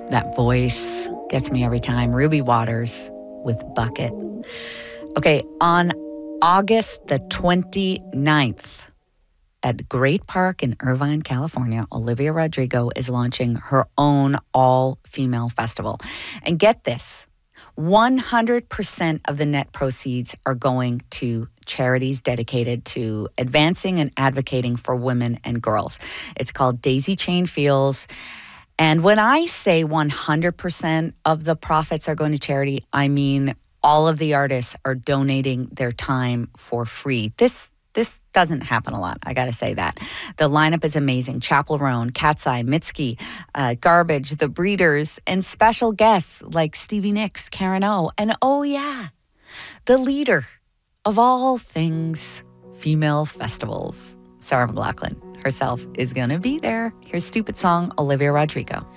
That voice gets me every time. Ruby Waters with Bucket. Okay, on August the 29th at Great Park in Irvine, California, Olivia Rodrigo is launching her own all-female festival. And get this, 100% of the net proceeds are going to charities dedicated to advancing and advocating for women and girls. It's called Daisy Chain Fields. And when I say 100% of the profits are going to charity, I mean all of the artists are donating their time for free. This doesn't happen a lot, I got to say that. The lineup is amazing. Chappell Roan, Cat's Eye, Mitski, Garbage, The Breeders, and special guests like Stevie Nicks, Karen O, and oh yeah, the leader of all things female festivals, Sarah McLachlan herself is going to be there. Here's Stupid Song, Olivia Rodrigo.